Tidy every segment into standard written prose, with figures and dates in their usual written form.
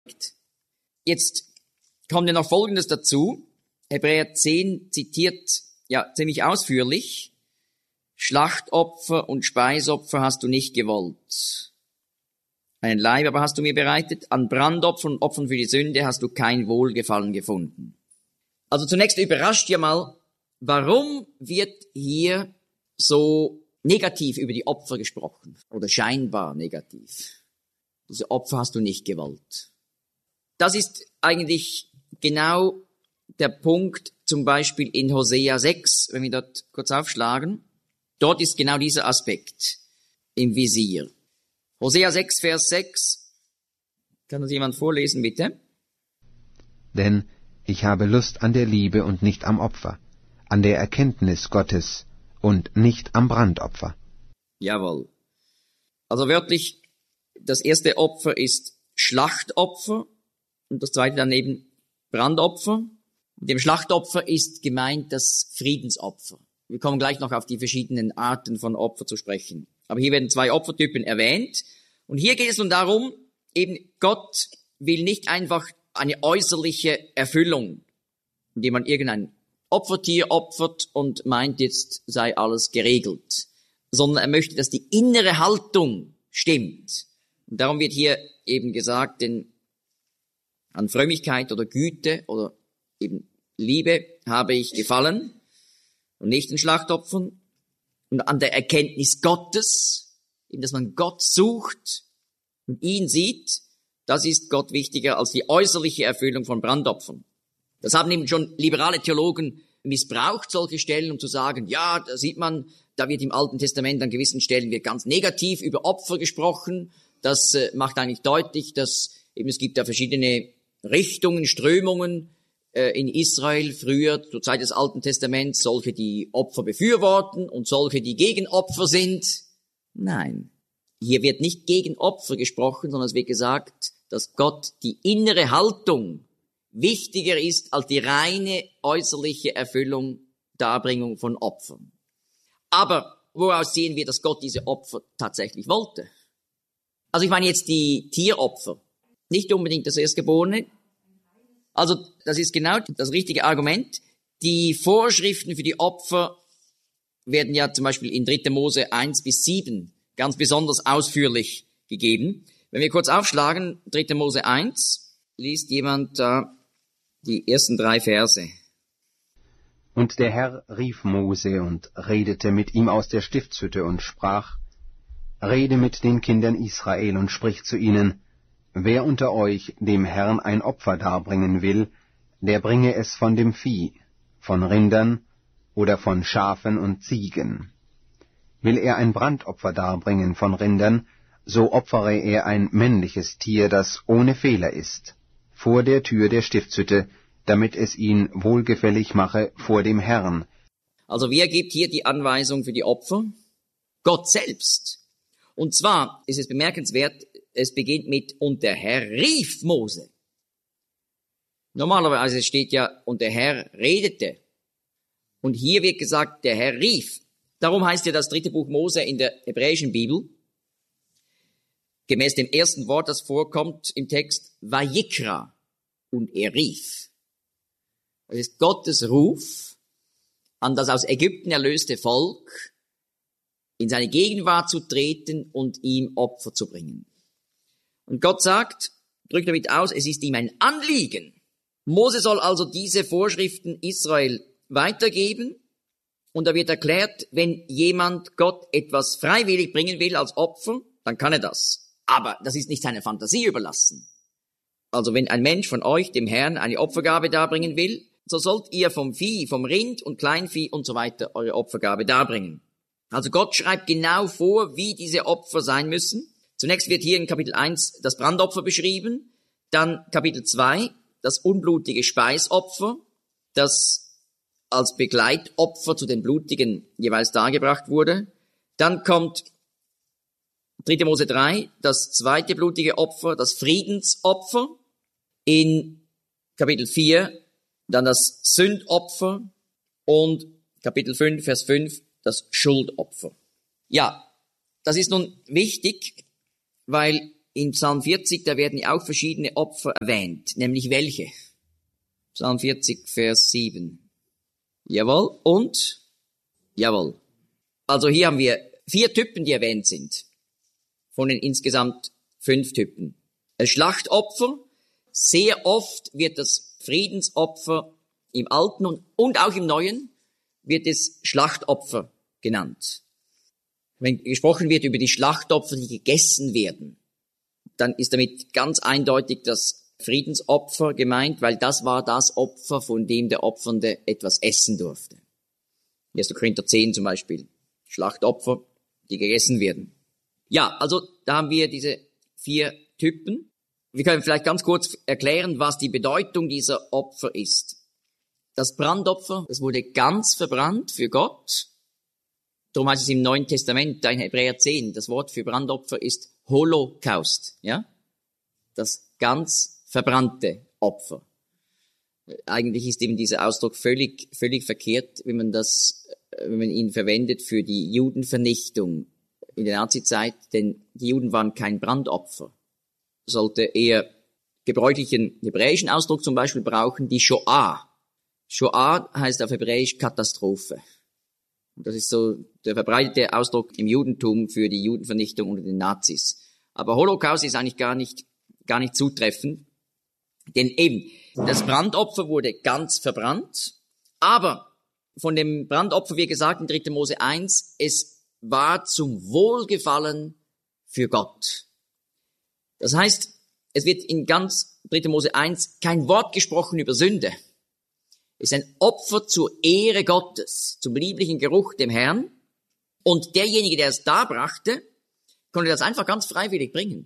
Jetzt kommt ja noch Folgendes dazu. Hebräer 10 zitiert ja ziemlich ausführlich: Schlachtopfer und Speisopfer hast du nicht gewollt. Einen Leib aber hast du mir bereitet. An Brandopfern und Opfern für die Sünde hast du kein Wohlgefallen gefunden. Also zunächst überrascht ja mal, warum wird hier so negativ über die Opfer gesprochen? Oder scheinbar negativ. Diese Opfer hast du nicht gewollt. Das ist eigentlich genau der Punkt, zum Beispiel in Hosea 6, wenn wir dort kurz aufschlagen. Dort ist genau dieser Aspekt im Visier. Hosea 6, Vers 6. Kann das jemand vorlesen, bitte? Denn ich habe Lust an der Liebe und nicht am Opfer, an der Erkenntnis Gottes und nicht am Brandopfer. Jawohl. Also wörtlich, das erste Opfer ist Schlachtopfer und das zweite daneben Brandopfer. Mit dem Schlachtopfer ist gemeint das Friedensopfer. Wir kommen gleich noch auf die verschiedenen Arten von Opfer zu sprechen. Aber hier werden zwei Opfertypen erwähnt. Und hier geht es nun darum, eben Gott will nicht einfach eine äußerliche Erfüllung, indem man irgendein Opfertier opfert und meint, jetzt sei alles geregelt, sondern er möchte, dass die innere Haltung stimmt. Und darum wird hier eben gesagt, denn an Frömmigkeit oder Güte oder eben Liebe habe ich gefallen und nicht in Schlachtopfern. Und an der Erkenntnis Gottes, eben dass man Gott sucht und ihn sieht, das ist Gott wichtiger als die äußerliche Erfüllung von Brandopfern. Das haben eben schon liberale Theologen missbraucht, solche Stellen, um zu sagen, ja, da sieht man, da wird im Alten Testament an gewissen Stellen wird ganz negativ über Opfer gesprochen. Das macht eigentlich deutlich, dass eben es gibt da verschiedene Richtungen, Strömungen in Israel früher, zur Zeit des Alten Testaments, solche, die Opfer befürworten und solche, die gegen Opfer sind. Nein, hier wird nicht gegen Opfer gesprochen, sondern es wird gesagt, dass Gott die innere Haltung wichtiger ist als die reine äußerliche Erfüllung, Darbringung von Opfern. Aber woraus sehen wir, dass Gott diese Opfer tatsächlich wollte? Also ich meine jetzt die Tieropfer, nicht unbedingt das Erstgeborene. Also das ist genau das richtige Argument. Die Vorschriften für die Opfer werden ja zum Beispiel in 3. Mose 1 bis 7 ganz besonders ausführlich gegeben. Wenn wir kurz aufschlagen, 3. Mose 1, liest jemand da die ersten 3 Verse. Und der Herr rief Mose und redete mit ihm aus der Stiftshütte und sprach: Rede mit den Kindern Israel und sprich zu ihnen: Wer unter euch dem Herrn ein Opfer darbringen will, der bringe es von dem Vieh, von Rindern oder von Schafen und Ziegen. Will er ein Brandopfer darbringen von Rindern, so opfere er ein männliches Tier, das ohne Fehler ist, vor der Tür der Stiftshütte, damit es ihn wohlgefällig mache vor dem Herrn. Also wer gibt hier die Anweisung für die Opfer? Gott selbst. Und zwar ist es bemerkenswert, es beginnt mit, und der Herr rief Mose. Normalerweise steht ja, und der Herr redete. Und hier wird gesagt, der Herr rief. Darum heißt ja das 3. Buch Mose in der hebräischen Bibel, gemäß dem ersten Wort, das vorkommt im Text, Vayikra, und er rief. Das ist Gottes Ruf an das aus Ägypten erlöste Volk, in seine Gegenwart zu treten und ihm Opfer zu bringen. Und Gott sagt, drückt damit aus, es ist ihm ein Anliegen. Mose soll also diese Vorschriften Israel weitergeben, und da wird erklärt, wenn jemand Gott etwas freiwillig bringen will als Opfer, dann kann er das. Aber das ist nicht seiner Fantasie überlassen. Also wenn ein Mensch von euch dem Herrn eine Opfergabe darbringen will, so sollt ihr vom Vieh, vom Rind und Kleinvieh und so weiter eure Opfergabe darbringen. Also Gott schreibt genau vor, wie diese Opfer sein müssen. Zunächst wird hier in Kapitel 1 das Brandopfer beschrieben, dann Kapitel 2 das unblutige Speisopfer, das als Begleitopfer zu den blutigen jeweils dargebracht wurde. Dann kommt 3. Mose 3, das zweite blutige Opfer, das Friedensopfer. In Kapitel 4 dann das Sündopfer und Kapitel 5, Vers 5, das Schuldopfer. Ja, das ist nun wichtig, weil in Psalm 40, da werden ja auch verschiedene Opfer erwähnt, nämlich welche? Psalm 40, Vers 7. Jawohl, und? Jawohl. Also hier haben wir 4 Typen, die erwähnt sind, von den insgesamt 5 Typen. Ein Schlachtopfer, sehr oft wird das Friedensopfer im Alten und auch im Neuen wird es Schlachtopfer genannt. Wenn gesprochen wird über die Schlachtopfer, die gegessen werden, dann ist damit ganz eindeutig das Friedensopfer gemeint, weil das war das Opfer, von dem der Opfernde etwas essen durfte. 1. Korinther 10 zum Beispiel, Schlachtopfer, die gegessen werden. Ja, also da haben wir diese 4 Typen. Wir können vielleicht ganz kurz erklären, was die Bedeutung dieser Opfer ist. Das Brandopfer, das wurde ganz verbrannt für Gott. Darum heißt es im Neuen Testament, in Hebräer 10, das Wort für Brandopfer ist Holocaust, ja? Das ganz verbrannte Opfer. Eigentlich ist eben dieser Ausdruck völlig verkehrt, wenn man ihn verwendet für die Judenvernichtung in der Nazizeit, denn die Juden waren kein Brandopfer. Sollte eher gebräuchlichen hebräischen Ausdruck zum Beispiel brauchen, die Shoah. Shoah heißt auf Hebräisch Katastrophe. Und das ist so der verbreitete Ausdruck im Judentum für die Judenvernichtung unter den Nazis. Aber Holocaust ist eigentlich gar nicht zutreffend, denn eben das Brandopfer wurde ganz verbrannt, aber von dem Brandopfer, wie gesagt, in 3. Mose 1, es war zum Wohlgefallen für Gott. Das heißt, es wird in ganz 3. Mose 1 kein Wort gesprochen über Sünde. Es ist ein Opfer zur Ehre Gottes, zum lieblichen Geruch dem Herrn. Und derjenige, der es darbrachte, konnte das einfach ganz freiwillig bringen.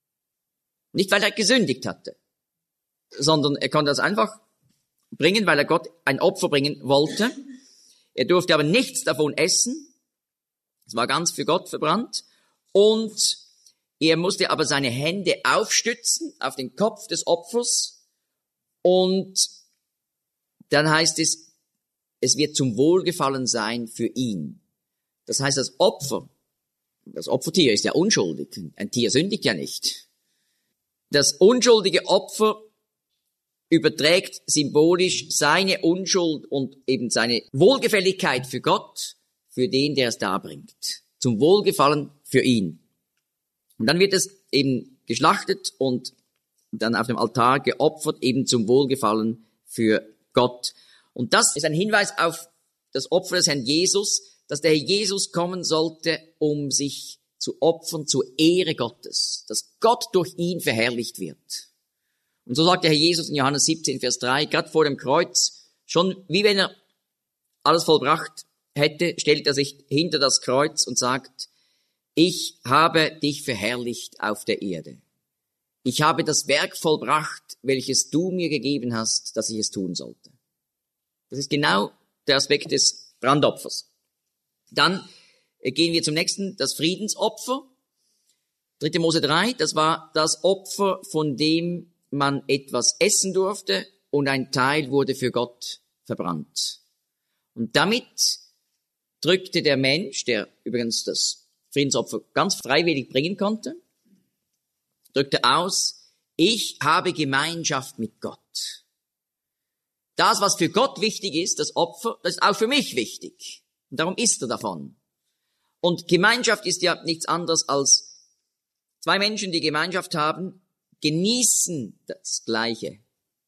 Nicht, weil er gesündigt hatte, sondern er konnte das einfach bringen, weil er Gott ein Opfer bringen wollte. Er durfte aber nichts davon essen. Es war ganz für Gott verbrannt. Und er musste aber seine Hände aufstützen auf den Kopf des Opfers. Und dann heißt es, es wird zum Wohlgefallen sein für ihn. Das heißt, das Opfertier ist ja unschuldig. Ein Tier sündigt ja nicht. Das unschuldige Opfer überträgt symbolisch seine Unschuld und eben seine Wohlgefälligkeit für Gott, für den, der es darbringt. Zum Wohlgefallen für ihn. Und dann wird es eben geschlachtet und dann auf dem Altar geopfert, eben zum Wohlgefallen für Gott. Und das ist ein Hinweis auf das Opfer des Herrn Jesus, dass der Herr Jesus kommen sollte, um sich zu opfern zur Ehre Gottes, dass Gott durch ihn verherrlicht wird. Und so sagt der Herr Jesus in Johannes 17, Vers 3, gerade vor dem Kreuz, schon wie wenn er alles vollbracht hätte, stellt er sich hinter das Kreuz und sagt, ich habe dich verherrlicht auf der Erde. Ich habe das Werk vollbracht, welches du mir gegeben hast, dass ich es tun sollte. Das ist genau der Aspekt des Brandopfers. Dann gehen wir zum nächsten, das Friedensopfer. 3. Mose 3, das war das Opfer, von dem man etwas essen durfte und ein Teil wurde für Gott verbrannt. Und damit drückte der Mensch, der übrigens das Friedensopfer ganz freiwillig bringen konnte, drückte aus, ich habe Gemeinschaft mit Gott. Das, was für Gott wichtig ist, das Opfer, das ist auch für mich wichtig. Und darum isst er davon. Und Gemeinschaft ist ja nichts anderes als 2 Menschen, die Gemeinschaft haben, genießen das Gleiche.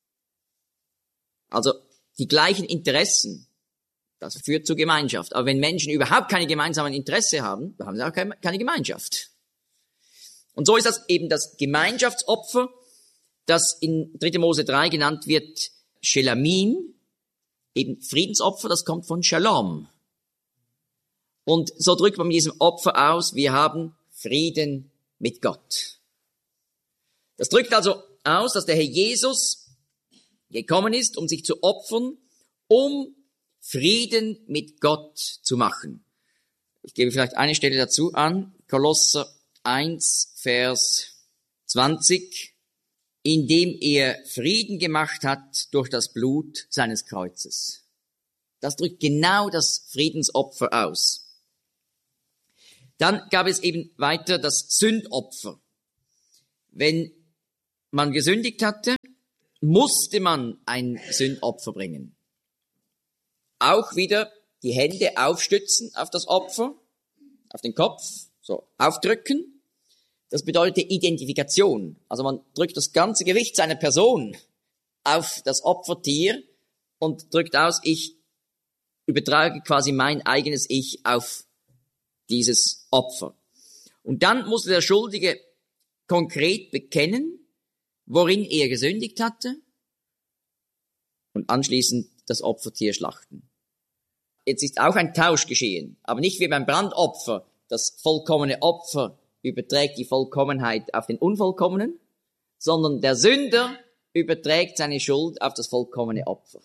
Also die gleichen Interessen, das führt zur Gemeinschaft. Aber wenn Menschen überhaupt keine gemeinsamen Interesse haben, dann haben sie auch keine Gemeinschaft. Und so ist das eben das Gemeinschaftsopfer, das in 3. Mose 3 genannt wird Shelamim, eben Friedensopfer, das kommt von Shalom. Und so drückt man mit diesem Opfer aus, wir haben Frieden mit Gott. Das drückt also aus, dass der Herr Jesus gekommen ist, um sich zu opfern, um Frieden mit Gott zu machen. Ich gebe vielleicht eine Stelle dazu an, Kolosser 1, Vers 20, indem er Frieden gemacht hat durch das Blut seines Kreuzes. Das drückt genau das Friedensopfer aus. Dann gab es eben weiter das Sündopfer. wenn man gesündigt hatte, musste man ein Sündopfer bringen. Auch wieder die Hände aufstützen auf das Opfer, auf den Kopf, so aufdrücken. Das bedeutet Identifikation. Also man drückt das ganze Gewicht seiner Person auf das Opfertier und drückt aus, ich übertrage quasi mein eigenes Ich auf dieses Opfer. Und dann musste der Schuldige konkret bekennen, worin er gesündigt hatte und anschließend das Opfertier schlachten. Jetzt ist auch ein Tausch geschehen, aber nicht wie beim Brandopfer. Das vollkommene Opfer überträgt die Vollkommenheit auf den Unvollkommenen, sondern der Sünder überträgt seine Schuld auf das vollkommene Opfer.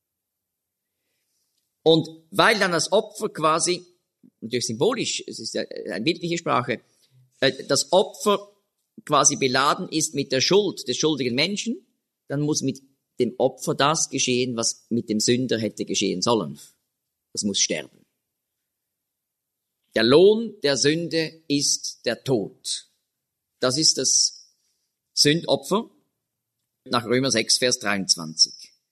Und weil dann das Opfer quasi, natürlich symbolisch, es ist ja eine bildliche Sprache, das Opfer quasi beladen ist mit der Schuld des schuldigen Menschen, dann muss mit dem Opfer das geschehen, was mit dem Sünder hätte geschehen sollen. Das muss sterben. Der Lohn der Sünde ist der Tod. Das ist das Sündopfer nach Römer 6, Vers 23.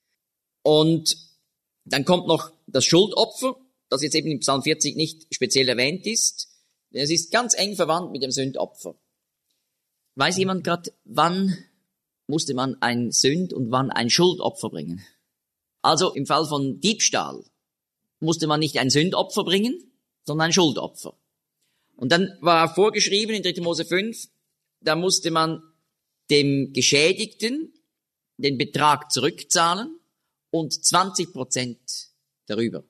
Und dann kommt noch das Schuldopfer, das jetzt eben im Psalm 40 nicht speziell erwähnt ist. Es ist ganz eng verwandt mit dem Sündopfer. Weiß jemand gerade, wann musste man ein Sünd- und wann ein Schuldopfer bringen? Also im Fall von Diebstahl musste man nicht ein Sündopfer bringen, sondern ein Schuldopfer. Und dann war auch vorgeschrieben in 3. Mose 5, da musste man dem Geschädigten den Betrag zurückzahlen und 20% darüber.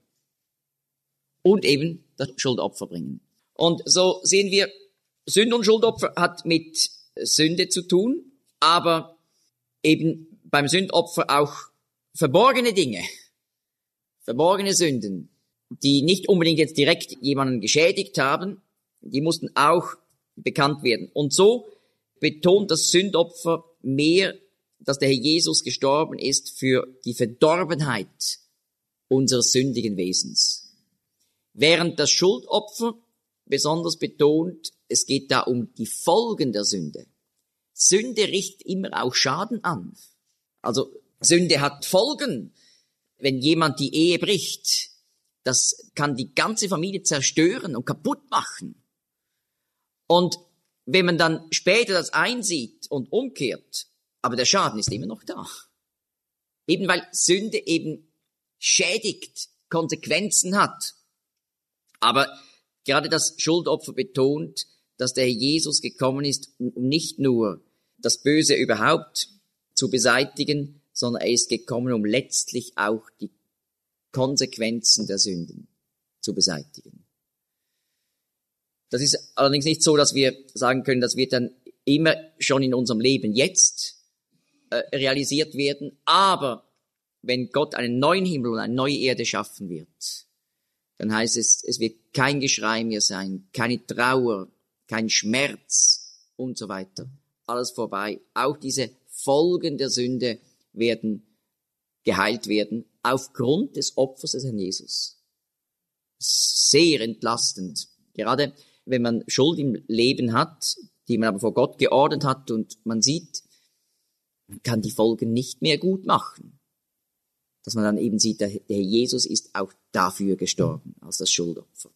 Und eben das Schuldopfer bringen. Und so sehen wir, Sünde und Schuldopfer hat mit Sünde zu tun, aber eben beim Sündopfer auch verborgene Dinge, verborgene Sünden, die nicht unbedingt jetzt direkt jemanden geschädigt haben, die mussten auch bekannt werden. Und so betont das Sündopfer mehr, dass der Herr Jesus gestorben ist für die Verdorbenheit unseres sündigen Wesens. Während das Schuldopfer besonders betont, es geht da um die Folgen der Sünde. Sünde richtet immer auch Schaden an. Also Sünde hat Folgen. Wenn jemand die Ehe bricht, das kann die ganze Familie zerstören und kaputt machen. Und wenn man dann später das einsieht und umkehrt, aber der Schaden ist immer noch da. Eben weil Sünde eben schädigt, Konsequenzen hat. Aber gerade das Schuldopfer betont, dass der Herr Jesus gekommen ist, um nicht nur das Böse überhaupt zu beseitigen, sondern er ist gekommen, um letztlich auch die Konsequenzen der Sünden zu beseitigen. Das ist allerdings nicht so, dass wir sagen können, das wird dann immer schon in unserem Leben jetzt realisiert werden. Aber wenn Gott einen neuen Himmel und eine neue Erde schaffen wird, dann heißt es, es wird kein Geschrei mehr sein, keine Trauer, kein Schmerz und so weiter. Alles vorbei. Auch diese Folgen der Sünde werden geheilt werden aufgrund des Opfers des Herrn Jesus. Sehr entlastend. Gerade wenn man Schuld im Leben hat, die man aber vor Gott geordnet hat und man sieht, man kann die Folgen nicht mehr gut machen. Dass man dann eben sieht, der Herr Jesus ist auch dafür gestorben, als das Schuldopfer.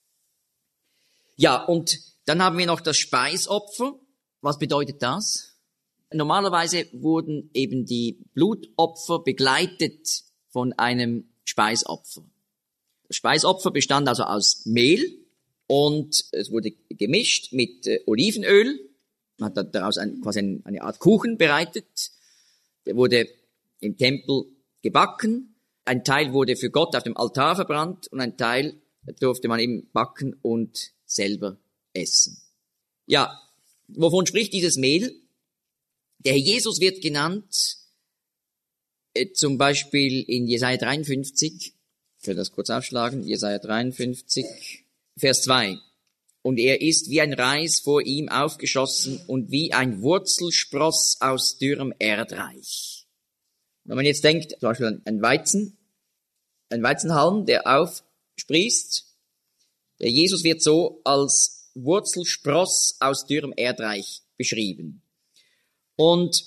Ja, und dann haben wir noch das Speisopfer. Was bedeutet das? Normalerweise wurden eben die Blutopfer begleitet von einem Speisopfer. Das Speisopfer bestand also aus Mehl und es wurde gemischt mit Olivenöl. Man hat daraus quasi eine Art Kuchen bereitet. Der wurde im Tempel gebacken. Ein Teil wurde für Gott auf dem Altar verbrannt und ein Teil durfte man eben backen und selber essen. Ja, wovon spricht dieses Mehl? Der Herr Jesus wird genannt, zum Beispiel in Jesaja 53, ich will das kurz aufschlagen, Jesaja 53, Vers 2. Und er ist wie ein Reis vor ihm aufgeschossen und wie ein Wurzelspross aus dürrem Erdreich. Wenn man jetzt denkt, zum Beispiel an ein Weizenhalm, der aufsprießt, der Jesus wird so als Wurzelspross aus dürrem Erdreich beschrieben. Und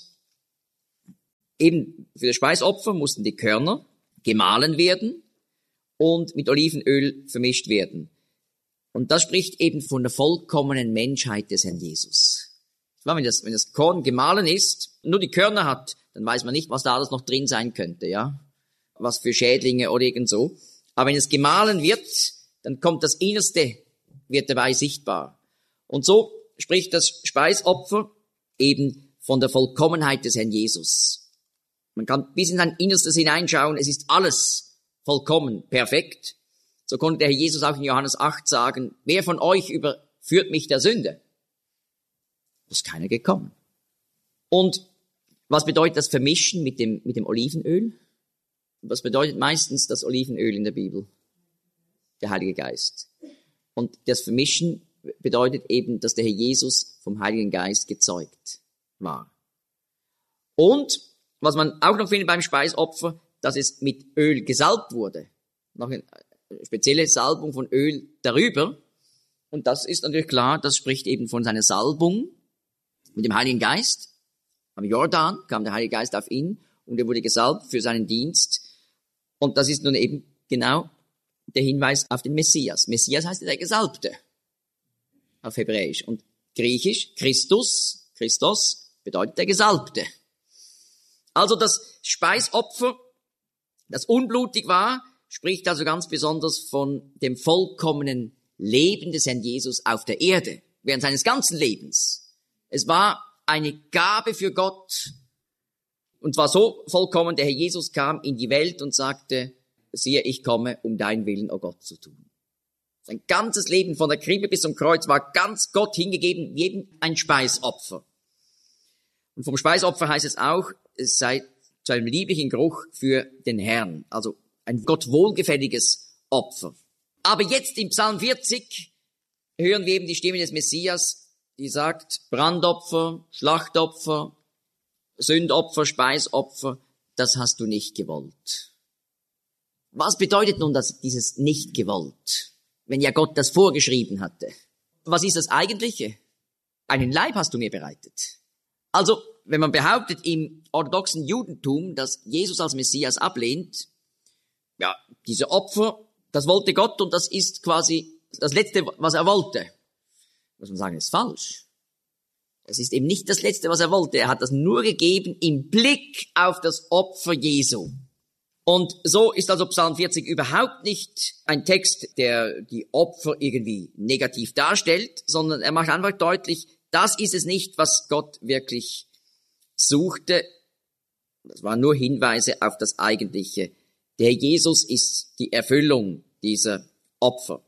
eben für das Speisopfer mussten die Körner gemahlen werden und mit Olivenöl vermischt werden. Und das spricht eben von der vollkommenen Menschheit des Herrn Jesus. Wenn das Korn gemahlen ist, nur die Körner hat, dann weiß man nicht, was da alles noch drin sein könnte, ja. Was für Schädlinge oder irgend so. Aber wenn es gemahlen wird, dann kommt das Innerste, wird dabei sichtbar. Und so spricht das Speisopfer eben von der Vollkommenheit des Herrn Jesus. Man kann bis in sein Innerstes hineinschauen, es ist alles vollkommen, perfekt. So konnte der Herr Jesus auch in Johannes 8 sagen, wer von euch überführt mich der Sünde? Es ist keiner gekommen. Und was bedeutet das Vermischen mit dem Olivenöl? Was bedeutet meistens das Olivenöl in der Bibel? Der Heilige Geist. Und das Vermischen bedeutet eben, dass der Herr Jesus vom Heiligen Geist gezeugt war. Und was man auch noch findet beim Speisopfer, dass es mit Öl gesalbt wurde. Noch eine spezielle Salbung von Öl darüber. Und das ist natürlich klar, das spricht eben von seiner Salbung mit dem Heiligen Geist. Am Jordan kam der Heilige Geist auf ihn und er wurde gesalbt für seinen Dienst. Und das ist nun eben genau der Hinweis auf den Messias. Messias heißt der Gesalbte auf Hebräisch. Und Griechisch, Christus bedeutet der Gesalbte. Also das Speisopfer, das unblutig war, spricht also ganz besonders von dem vollkommenen Leben des Herrn Jesus auf der Erde, während seines ganzen Lebens. Es war eine Gabe für Gott, und zwar so vollkommen, der Herr Jesus kam in die Welt und sagte, siehe, ich komme, um deinen Willen, o Gott, zu tun. Sein ganzes Leben von der Krippe bis zum Kreuz war ganz Gott hingegeben, wie eben ein Speisopfer. Und vom Speisopfer heißt es auch, es sei zu einem lieblichen Geruch für den Herrn, also ein Gott wohlgefälliges Opfer. Aber jetzt im Psalm 40 hören wir eben die Stimme des Messias, die sagt, Brandopfer, Schlachtopfer, Sündopfer, Speisopfer, das hast du nicht gewollt. Was bedeutet nun dieses nicht gewollt, wenn ja Gott das vorgeschrieben hatte? Was ist das Eigentliche? Einen Leib hast du mir bereitet. Also, wenn man behauptet im orthodoxen Judentum, dass Jesus als Messias ablehnt, ja, diese Opfer, das wollte Gott und das ist quasi das Letzte, was er wollte. Muss man sagen, das ist falsch. Es ist eben nicht das Letzte, was er wollte. Er hat das nur gegeben im Blick auf das Opfer Jesu. Und so ist also Psalm 40 überhaupt nicht ein Text, der die Opfer irgendwie negativ darstellt, sondern er macht einfach deutlich, das ist es nicht, was Gott wirklich suchte. Das waren nur Hinweise auf das Eigentliche. Der Jesus ist die Erfüllung dieser Opfer.